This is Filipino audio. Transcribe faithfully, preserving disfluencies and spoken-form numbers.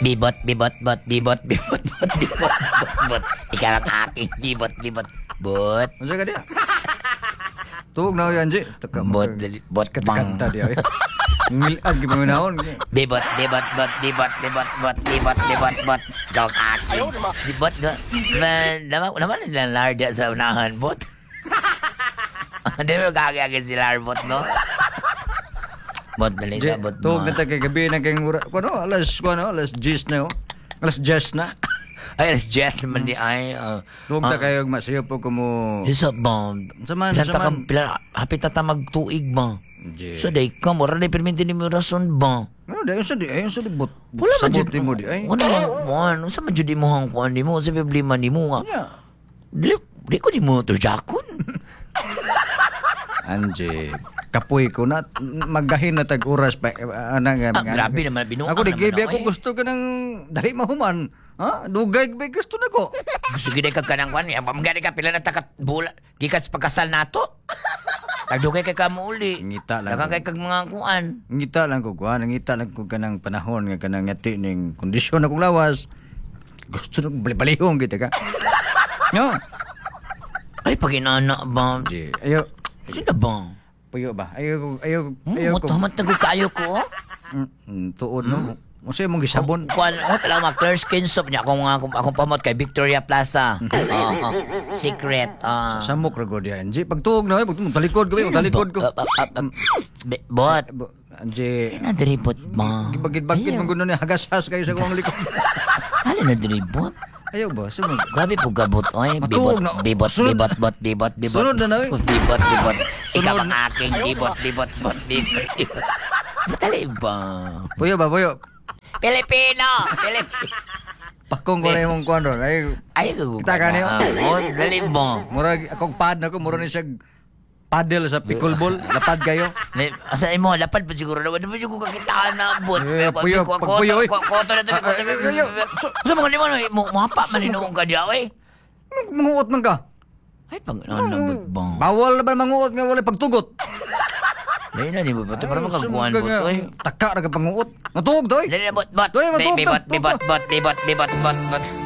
Bibot, bibot, bot, bibot, bibot, bot, bibot, bot, bot. Ikaw ang aking bibot, bibot, bot. Ano ka diya? Tuog na yan, Angie. Taka Bot, mag- dali- bot, bang. Kanta-kanta diya. Ngilad, gimangunahon. Bibot, bibot, bot, bibot, bibot, bot, bibot, bibot, bot. Ikaw ang aking. Bibot, bot. Man, naman, naman nilalarda sa unahan, bot. Hindi mo kagagin si Larbot, no? Bot, dali Je, ka, bot, tuog ma. na tayo kay gabi na kayong ura. Kuno, alas, kuno, alas diyes na yun. Alas diyes na. Ay, alas Jess naman di ay. Uh, Tuog na kayo, masayo po ko mo. Isa ba? Saman, Pilan ta ka, saman. pilan, hapit ta ta magtuig ba? Je. So, day ka, mura na perminti ni mo rason ba? Ano, dahil sa di, ayun sa di, bot. Wala man Sabuti mo di, ay. Wala man, kuhan. Sa man dyan di mo hang kuhan di mo, sa problema di mo nga. Yeah. Di, di ko di mo to jakon. Anje, kapoy ko na, magahin na tag-oras pa. Uh, anang, Ah, grabe naman, binuang Ako di, naman gabi ako, ako eh. gusto ka ng dali mahuman. Ha? Dugay, gabi gusto na ko. Gusto gina ka ka ng kuhan. Magani ka, pila na takat bula. Gikas pagkasal nato. Tagdugay kay ka mo uli. Ngita lang. Dagang kay kag mga kuhan. Ngita lang ko, kuha. Ngita lang ko ka ng panahon, nga ka ng ngati ng kondisyon akong lawas. Gusto na bali-balihong kita ka. No? Ay, pag inana ba? Anje, ayo, Sino ba? puyo ba? Ayo, ayo, Hmm, ayo ko. mutamat na kayo ko. Mm, mm, tuod no. Masa mong gisabon. Kuan, oh, talaga mga clear skin soap niya. Akong, akong, akong pamot kay Victoria Plaza. Oo. Secret. ah. Samok ra ko diyan. Anje, pagtuog na, pag talikod ko, talikod ko. Ah, ah, ah, ah, be- Bot. Anje, Nadiribot ba? gibagid-bagid mong guno ni hagas-has kayo sa kong likod. Ano nadiribot? Ayaw ba? Sumod. Grabe po gabot. Oy, Matuog bibot, na. bibot, Sunod. bibot, bot, bibot, bibot. Sunod na na, eh. Bibot, bibot. Ikaw Sunod ang aking bibot, bibot, bot, bibot, bibot. Matali ba? Puyo ba, puyo? Pilipino! Pilipino! Pakong ko na yung kuwan ron. Ay, Ay, gugulo. Kita ka niyo? Oh, dali ba? murag, akong pad na ko, mura ni siya paddle sa pickleball. Lapad kayo. May, asa mo, lapad pa siguro naman. Naman yung kukakitaan na abot. Eh, puyo, pag puyo, eh. Koto na ito. Ah, ah, eh, eh, Sa mga lima, muhapa man inuong ka diya, eh. Manguot man ka. Ay, pag ano, bang. Bawal na ba manguot nga wala pagtugot? Dahil na, di ba? Pati para makakuhan Sumugka po nga. to, eh. Taka ra ka panguot. Natuog to eh. Dali na, bot, bot. Doy, matug, Bibot, tug, bibot, tug, bot, bibot, bibot, bot, bot.